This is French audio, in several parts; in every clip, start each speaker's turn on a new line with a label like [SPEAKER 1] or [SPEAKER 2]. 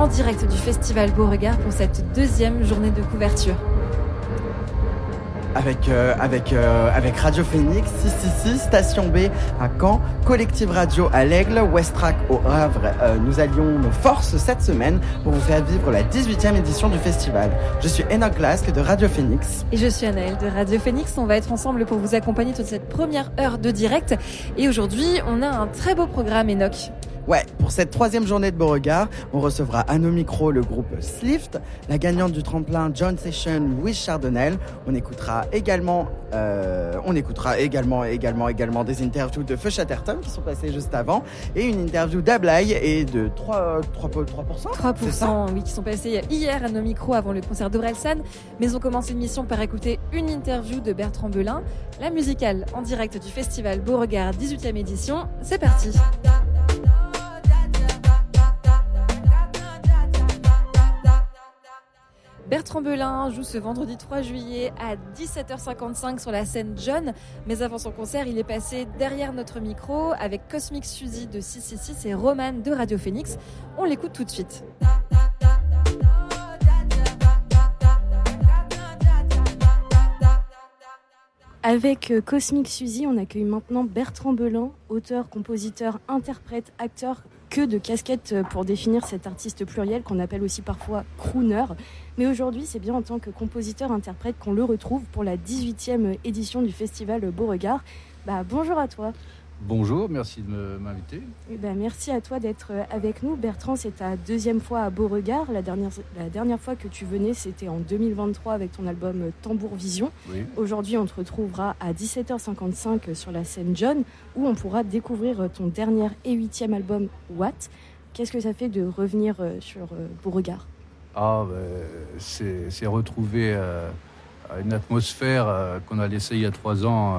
[SPEAKER 1] en direct du Festival Beauregard pour cette deuxième journée de couverture.
[SPEAKER 2] Avec Radio Phoenix, 666, Station B à Caen, Collective Radio à l'Aigle, Westrack au Havre. Nous allions nos forces cette semaine pour vous faire vivre la 18e édition du festival. Je suis Enoch Glask de Radio Phoenix.
[SPEAKER 1] Et je suis Anaëlle de Radio Phoenix. On va être ensemble pour vous accompagner toute cette première heure de direct. Et aujourd'hui, on a un très beau programme, Enoch.
[SPEAKER 2] Ouais, pour cette troisième journée de Beauregard, on recevra à nos micros le groupe Slift, la gagnante du tremplin John Session, Louise Chardonnel. On écoutera également des interviews de Feu Chatterton qui sont passées juste avant, et une interview d'Ablai et de 3%,
[SPEAKER 1] oui, qui sont passés hier à nos micros avant le concert d'Orelsan. Mais on commence l'émission par écouter une interview de Bertrand Belin, la musicale en direct du Festival Beauregard 18e édition. C'est parti. Bertrand Belin joue ce vendredi 3 juillet à 17h55 sur la scène John. Mais avant son concert, il est passé derrière notre micro avec Cosmic Suzy de 666 et Roman de Radio Phoenix. On l'écoute tout de suite.
[SPEAKER 3] Avec Cosmic Suzy, on accueille maintenant Bertrand Belin, auteur, compositeur, interprète, acteur, que de casquettes pour définir cet artiste pluriel qu'on appelle aussi parfois crooner. Mais aujourd'hui, c'est bien en tant que compositeur-interprète qu'on le retrouve pour la 18e édition du Festival Beauregard. Bonjour à toi.
[SPEAKER 4] Bonjour, merci de m'inviter.
[SPEAKER 3] Merci à toi d'être avec nous. Bertrand, c'est ta deuxième fois à Beauregard. La dernière fois que tu venais, c'était en 2023 avec ton album Tambour Vision.
[SPEAKER 4] Oui.
[SPEAKER 3] Aujourd'hui, on te retrouvera à 17h55 sur la scène John, où on pourra découvrir ton dernier et 8e album What. Qu'est-ce que ça fait de revenir sur Beauregard ?
[SPEAKER 4] C'est retrouver une atmosphère qu'on a laissée il y a 3 ans,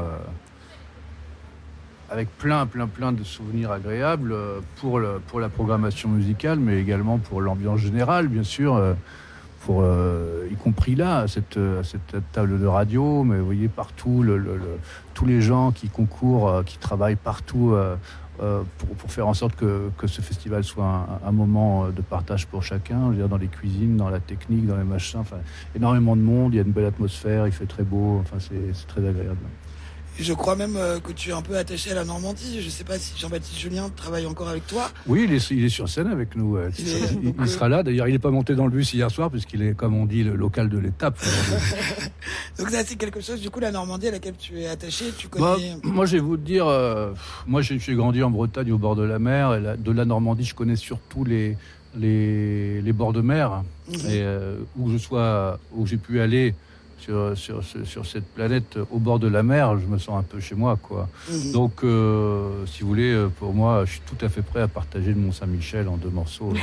[SPEAKER 4] avec plein de souvenirs agréables pour la programmation musicale, mais également pour l'ambiance générale, bien sûr, y compris là, à cette table de radio, mais vous voyez partout tous les gens qui concourent, qui travaillent partout pour faire en sorte que ce festival soit un moment de partage pour chacun, je veux dire, dans les cuisines, dans la technique, dans les machins, énormément de monde, il y a une belle atmosphère, il fait très beau, c'est très agréable.
[SPEAKER 5] Je crois même que tu es un peu attaché à la Normandie. Je ne sais pas si Jean-Baptiste Julien travaille encore avec toi.
[SPEAKER 4] Oui, il est sur scène avec nous. Il sera là. D'ailleurs, il n'est pas monté dans le bus hier soir, puisqu'il est, comme on dit, le local de l'étape.
[SPEAKER 5] Donc ça, c'est quelque chose, du coup, la Normandie à laquelle tu es attaché, tu connais...
[SPEAKER 4] Moi, je vais vous dire, moi, j'ai grandi en Bretagne, au bord de la mer. Et de la Normandie, je connais surtout les bords de mer. Et où j'ai pu aller sur cette planète au bord de la mer, je me sens un peu chez moi, quoi. Donc, si vous voulez, pour moi, je suis tout à fait prêt à partager le Mont-Saint-Michel en 2 morceaux.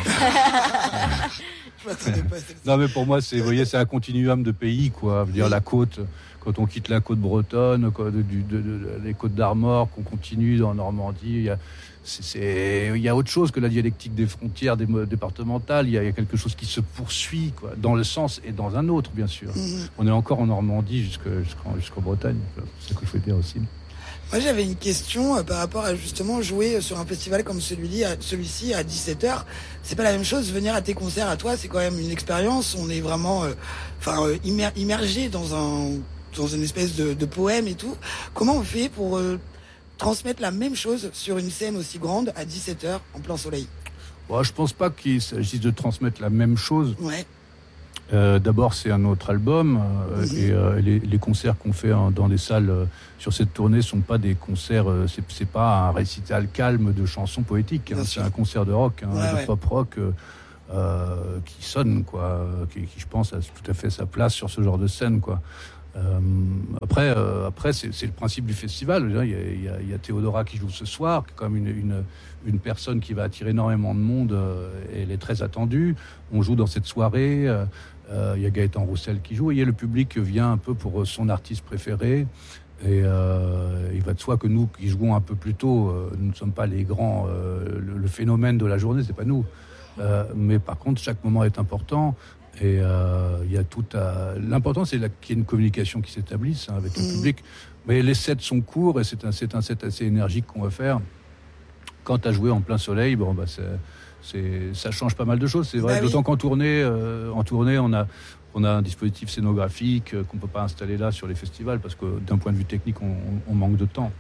[SPEAKER 4] Non, mais pour moi, c'est un continuum de pays, quoi. Je veux dire, la côte, quand on quitte la côte bretonne, les côtes d'Armor, qu'on continue en Normandie, il y a autre chose que la dialectique des frontières départementales. Il y a quelque chose qui se poursuit, quoi, dans le sens et dans un autre, bien sûr. On est encore en Normandie jusqu'en Bretagne. C'est ce que je veux dire aussi.
[SPEAKER 5] Moi, j'avais une question par rapport à justement jouer sur un festival comme celui-ci à 17h. C'est pas la même chose. Venir à tes concerts, à toi, c'est quand même une expérience. On est vraiment immergé dans une espèce de poème et tout. Comment on fait pour transmettre la même chose sur une scène aussi grande à 17h en plein soleil?
[SPEAKER 4] Je pense pas qu'il s'agisse de transmettre la même chose.
[SPEAKER 5] Ouais.
[SPEAKER 4] D'abord, c'est un autre album et les concerts qu'on fait dans des salles sur cette tournée sont pas des concerts. C'est pas un récital calme de chansons poétiques. C'est un concert de rock, de pop rock qui sonne, quoi, qui je pense a tout à fait sa place sur ce genre de scène, quoi. Après, c'est le principe du festival. Il y a Théodora qui joue ce soir, qui est comme une personne qui va attirer énormément de monde. Et elle est très attendue. On joue dans cette soirée. Il y a Gaëtan Roussel qui joue. Et le public vient un peu pour son artiste préféré. Et il va de soi que nous, qui jouons un peu plus tôt, nous ne sommes pas les grands. Le phénomène de la journée, c'est pas nous. Mais par contre, chaque moment est important. Et il y a l'important, c'est qu'il y ait une communication qui s'établisse avec le public. Mais les sets sont courts et c'est un set assez énergique qu'on va faire. Quant à jouer en plein soleil, ça change pas mal de choses. C'est vrai,
[SPEAKER 5] Bah oui.
[SPEAKER 4] d'autant qu'en tournée, on a un dispositif scénographique qu'on peut pas installer là sur les festivals parce que d'un point de vue technique, on manque de temps.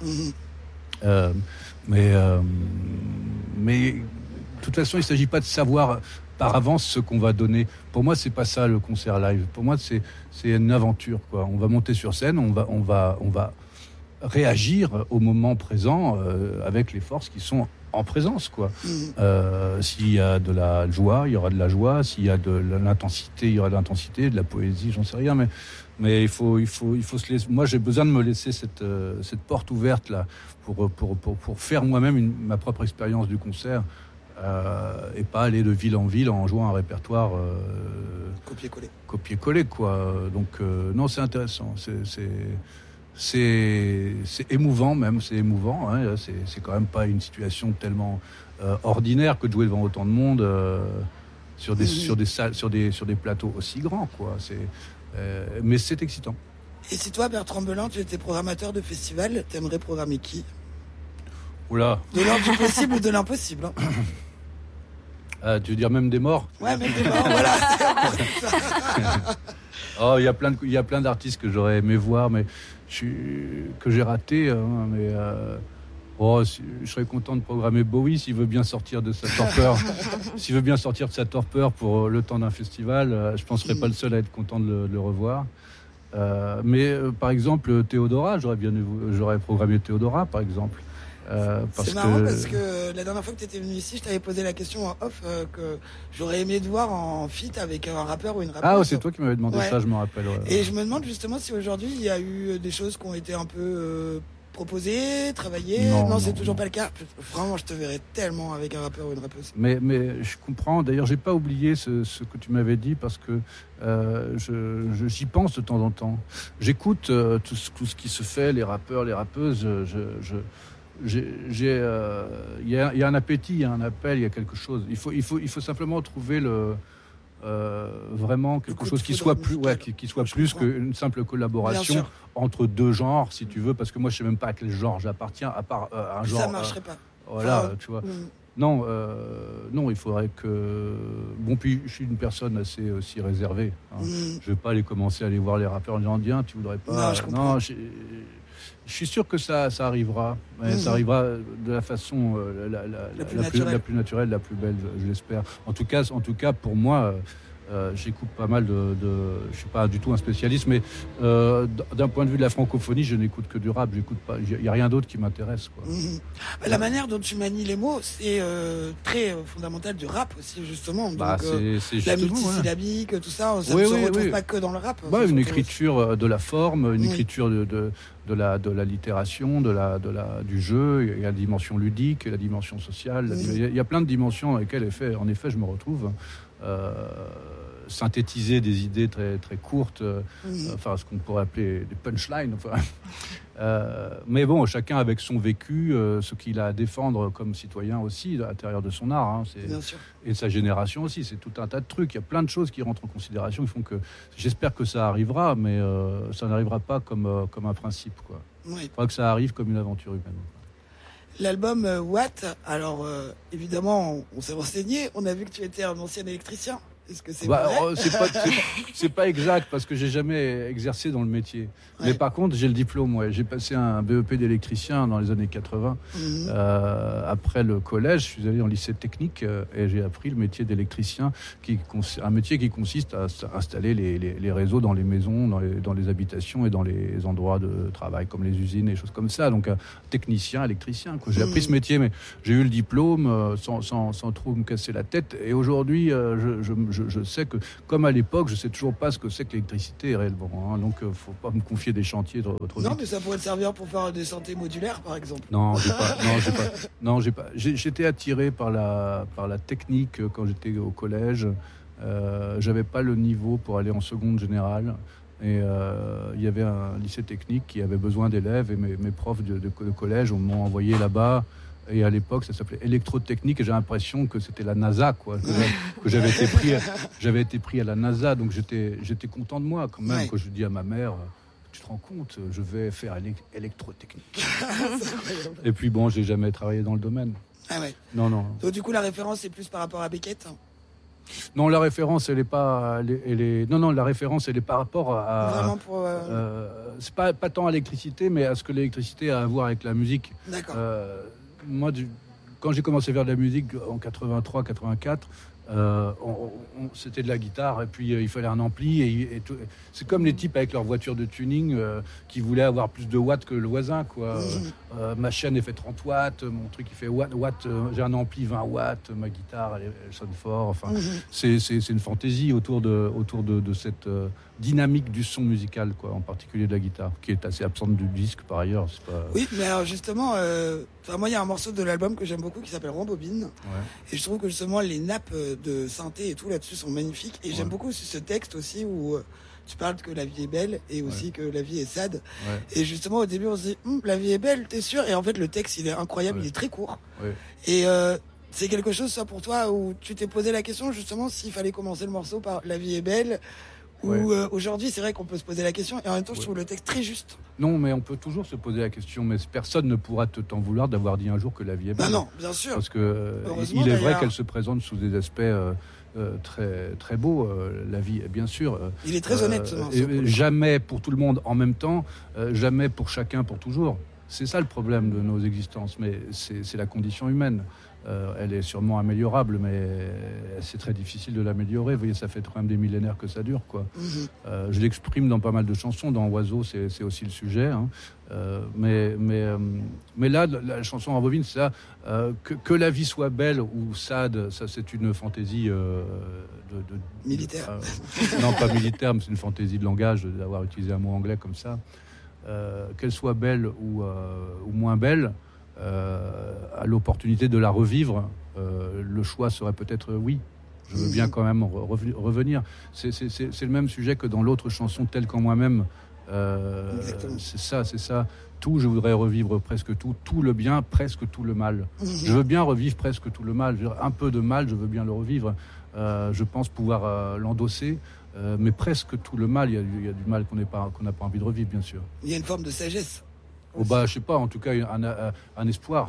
[SPEAKER 4] Mais de toute façon, il s'agit pas de savoir par avance ce qu'on va donner. Pour moi, c'est pas ça le concert live. Pour moi, c'est une aventure, quoi. On va monter sur scène, on va réagir au moment présent avec les forces qui sont en présence, quoi. S'il y a de la joie, il y aura de la joie. S'il y a de l'intensité, il y aura de l'intensité, de la poésie, j'en sais rien. Mais il faut se laisser. Moi, j'ai besoin de me laisser cette porte ouverte là pour faire moi-même ma propre expérience du concert et pas aller de ville en ville en jouant un répertoire copier-coller, quoi. Donc non, c'est intéressant. C'est émouvant même, c'est émouvant. Hein. C'est quand même pas une situation tellement ordinaire que de jouer devant autant de monde sur des salles, sur des plateaux aussi grands, quoi. Mais c'est excitant.
[SPEAKER 5] Et si toi, Bertrand Belin, tu étais programmateur de festival, t'aimerais programmer qui?
[SPEAKER 4] Oula.
[SPEAKER 5] De l'ordre du possible ou de l'impossible, hein.
[SPEAKER 4] Tu veux dire même des morts?
[SPEAKER 5] Ouais, même des morts, voilà.
[SPEAKER 4] Oh, il y a plein d'artistes que j'aurais aimé voir, mais que j'ai raté. Hein, mais je serais content de programmer Bowie s'il veut bien sortir de sa torpeur. S'il veut bien sortir de sa torpeur pour le temps d'un festival, je pense que je serais pas le seul à être content de le revoir. Mais par exemple, Théodora, j'aurais programmé Théodora, par exemple.
[SPEAKER 5] C'est marrant parce que la dernière fois que tu étais venu ici, je t'avais posé la question en off que j'aurais aimé te voir en feat avec un rappeur ou une rappeuse.
[SPEAKER 4] Ah, c'est toi qui m'avais demandé ça, je me rappelle. Ouais.
[SPEAKER 5] Et je me demande justement si aujourd'hui il y a eu des choses qui ont été un peu proposées, travaillées. Non, c'est toujours pas le cas. Vraiment, je te verrais tellement avec un rappeur ou une rappeuse.
[SPEAKER 4] Mais je comprends. D'ailleurs, j'ai pas oublié ce que tu m'avais dit parce que j'y pense de temps en temps. J'écoute tout ce qui se fait, les rappeurs, les rappeuses. Il y a un appétit, il y a un appel, il y a quelque chose. Il faut simplement trouver vraiment quelque chose qui soit plus qu'une simple collaboration entre deux genres, si tu veux, parce que moi je sais même pas à quel genre j'appartiens, à part un genre.
[SPEAKER 5] Ça marcherait pas.
[SPEAKER 4] Voilà, tu vois. Non, il faudrait que. Bon, puis je suis une personne assez aussi réservée. Hein. Je vais pas aller commencer à aller voir les rappeurs en disant tiens, tu voudrais pas.
[SPEAKER 5] Non, je comprends.
[SPEAKER 4] Je suis sûr que ça arrivera, mais ça arrivera de la façon la plus naturelle, la plus belle, je l'espère. En tout cas, pour moi, j'écoute pas mal je suis pas du tout un spécialiste, mais d'un point de vue de la francophonie, je n'écoute que du rap. J'écoute pas, il y a rien d'autre qui m'intéresse, quoi.
[SPEAKER 5] La manière dont tu manies les mots, c'est très fondamental du rap aussi, justement. Donc,
[SPEAKER 4] c'est
[SPEAKER 5] la multisyllabique, tout ça, ça ne se retrouve pas que dans le rap.
[SPEAKER 4] Une écriture de la forme, une écriture de la littération, du jeu. Il y a la dimension ludique, la dimension sociale. Il y a plein de dimensions dans lesquelles, en effet, je me retrouve. Synthétiser des idées très, très courtes, ce qu'on pourrait appeler des punchlines. Mais bon, chacun avec son vécu, ce qu'il a à défendre comme citoyen aussi, à l'intérieur de son art. Hein, et de sa génération aussi. C'est tout un tas de trucs. Il y a plein de choses qui rentrent en considération. J'espère que ça arrivera, mais ça n'arrivera pas comme un principe, quoi. Il faudra que ça arrive comme une aventure humaine.
[SPEAKER 5] L'album Watt, alors évidemment, on s'est renseigné, on a vu que tu étais un ancien électricien. Est-ce que c'est vrai?
[SPEAKER 4] C'est pas exact parce que j'ai jamais exercé dans le métier. Ouais. Mais par contre, j'ai le diplôme. Ouais. J'ai passé un BEP d'électricien dans les années 80. Après le collège, je suis allé en lycée technique et j'ai appris le métier d'électricien, un métier qui consiste à installer les réseaux dans les maisons, dans les habitations et dans les endroits de travail comme les usines et choses comme ça. Donc technicien, électricien. Quoi. J'ai appris ce métier, mais j'ai eu le diplôme sans trop me casser la tête. Et aujourd'hui, je sais que, comme à l'époque, je sais toujours pas ce que c'est que l'électricité réellement. Hein, donc, faut pas me confier des chantiers trop vite.
[SPEAKER 5] Non, mais ça pourrait te servir pour faire des santé modulaires, par exemple.
[SPEAKER 4] Non, j'ai pas. J'étais attiré par la technique quand j'étais au collège. J'avais pas le niveau pour aller en seconde générale. Et il y avait un lycée technique qui avait besoin d'élèves et mes profs de collège m'ont envoyé là-bas. Et à l'époque, ça s'appelait électrotechnique et j'ai l'impression que c'était la NASA, quoi. Que j'avais été pris à la NASA, donc j'étais content de moi quand même. Quand je dis à ma mère, tu te rends compte, je vais faire électrotechnique. Et puis bon, j'ai jamais travaillé dans le domaine.
[SPEAKER 5] Ah ouais.
[SPEAKER 4] Non.
[SPEAKER 5] Donc du coup, la référence est plus par rapport à Beckett.
[SPEAKER 4] Non, la référence, elle est pas. Non, la référence, elle est par rapport à.
[SPEAKER 5] Vraiment pour.
[SPEAKER 4] C'est pas tant à l'électricité, mais à ce que l'électricité a à voir avec la musique.
[SPEAKER 5] D'accord.
[SPEAKER 4] Moi, quand j'ai commencé à faire de la musique en 83, 84, c'était de la guitare et puis il fallait un ampli et tout. C'est comme les types avec leur voiture de tuning qui voulaient avoir plus de watts que le voisin, quoi. Ma chaîne elle fait 30 watts, mon truc il fait watts, j'ai un ampli 20 watts, ma guitare elle sonne fort. Enfin, c'est une fantaisie autour de cette dynamique du son musical, quoi, en particulier de la guitare, qui est assez absente du disque par ailleurs. C'est pas...
[SPEAKER 5] Oui, mais alors justement, moi il y a un morceau de l'album que j'aime beaucoup qui s'appelle Rambobine, et je trouve que justement les nappes de synthé et tout là-dessus sont magnifiques, et j'aime beaucoup ce texte aussi où tu parles que la vie est belle et aussi que la vie est sad, et justement au début on se dit la vie est belle, t'es sûr? Et en fait le texte il est incroyable, il est très court, et c'est quelque chose ça pour toi où tu t'es posé la question justement s'il fallait commencer le morceau par la vie est belle, ou aujourd'hui c'est vrai qu'on peut se poser la question, et en même temps je trouve le texte très juste.
[SPEAKER 4] Non, mais on peut toujours se poser la question, mais personne ne pourra t'en vouloir d'avoir dit un jour que la vie est belle.
[SPEAKER 5] Non, bien sûr.
[SPEAKER 4] Parce que il est vrai qu'elle se présente sous des aspects très très beaux, la vie, bien sûr.
[SPEAKER 5] Il est très honnête ce morceau.
[SPEAKER 4] Jamais pour tout le monde en même temps, jamais pour chacun pour toujours. C'est ça le problème de nos existences, mais c'est la condition humaine. Elle est sûrement améliorable, mais c'est très difficile de l'améliorer. Vous voyez, ça fait quand même des millénaires que ça dure, quoi. Je l'exprime dans pas mal de chansons. Dans Oiseau, c'est aussi le sujet. Hein. Mais là, la chanson en bobine, c'est ça. Que la vie soit belle ou sad, ça c'est une fantaisie
[SPEAKER 5] militaire.
[SPEAKER 4] Non, pas militaire, mais c'est une fantaisie de langage d'avoir utilisé un mot anglais comme ça. Qu'elle soit belle ou moins belle. À l'opportunité de la revivre, le choix serait peut-être oui. Je veux bien quand même revenir. C'est le même sujet que dans l'autre chanson, Tel qu'en moi-même. C'est ça. Tout, je voudrais revivre presque tout. Tout le bien, presque tout le mal. Je veux bien revivre presque tout le mal. Un peu de mal, je veux bien le revivre. Je pense pouvoir l'endosser. Mais presque tout le mal, il y a du mal qu'on n'a pas envie de revivre, bien sûr.
[SPEAKER 5] Il y a une forme de sagesse.
[SPEAKER 4] Je sais pas, en tout cas un espoir,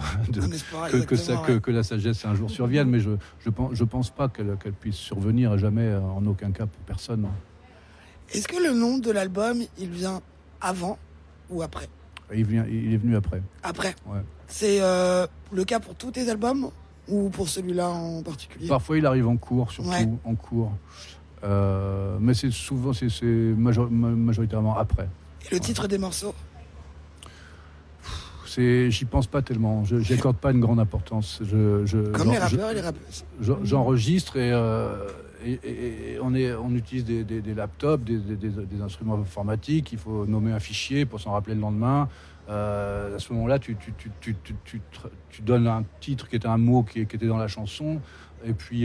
[SPEAKER 4] que la sagesse un jour survienne, mais je pense pas qu'elle puisse survenir jamais, en aucun cas pour personne.
[SPEAKER 5] Est-ce que le nom de l'album il vient avant ou après?
[SPEAKER 4] Il est venu après.
[SPEAKER 5] Après.
[SPEAKER 4] Ouais.
[SPEAKER 5] C'est le cas pour tous tes albums ou pour celui-là en particulier?
[SPEAKER 4] Parfois il arrive en cours, surtout en cours, mais c'est souvent majoritairement après.
[SPEAKER 5] Et le titre des morceaux?
[SPEAKER 4] J'y pense pas tellement. J'y accorde pas une grande importance.
[SPEAKER 5] Comme les rappeurs et les rappeuses.
[SPEAKER 4] J'enregistre et on utilise des laptops, des instruments informatiques. Il faut nommer un fichier pour s'en rappeler le lendemain. À ce moment-là, tu donnes un titre qui était un mot qui était dans la chanson, et puis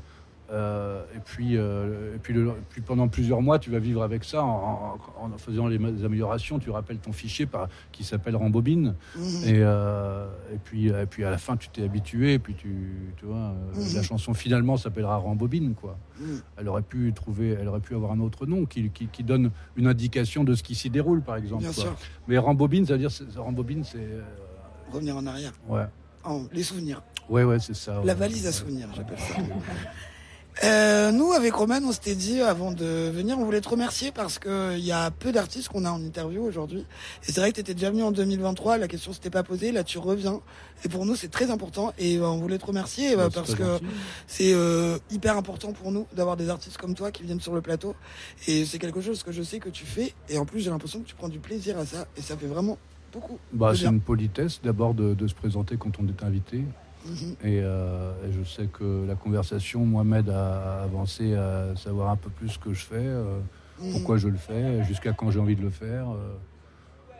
[SPEAKER 4] pendant plusieurs mois, tu vas vivre avec ça en faisant les améliorations. Tu rappelles ton fichier qui s'appelle Rambobine, et puis à la fin, tu t'es habitué. Et puis tu vois, la chanson finalement s'appellera Rambobine, quoi. Elle aurait pu avoir un autre nom qui donne une indication de ce qui s'y déroule, par exemple.
[SPEAKER 5] Bien sûr.
[SPEAKER 4] Mais Rambobine, c'est
[SPEAKER 5] revenir en arrière.
[SPEAKER 4] Ouais.
[SPEAKER 5] Les souvenirs.
[SPEAKER 4] Ouais, c'est ça.
[SPEAKER 5] La valise à souvenirs, j'appelle ça. Nous, avec Roman, on s'était dit avant de venir, on voulait te remercier parce que il y a peu d'artistes qu'on a en interview aujourd'hui. Et c'est vrai que tu étais déjà venu en 2023, la question s'était pas posée, là tu reviens. Et pour nous, c'est très important. Et on voulait te remercier parce que c'est hyper important pour nous d'avoir des artistes comme toi qui viennent sur le plateau. Et c'est quelque chose que je sais que tu fais. Et en plus, j'ai l'impression que tu prends du plaisir à ça. Et ça fait vraiment beaucoup.
[SPEAKER 4] C'est une politesse d'abord de se présenter quand on est invité. Et je sais que la conversation, moi, m'aide à avancer, à savoir un peu plus ce que je fais, pourquoi je le fais, jusqu'à quand j'ai envie de le faire.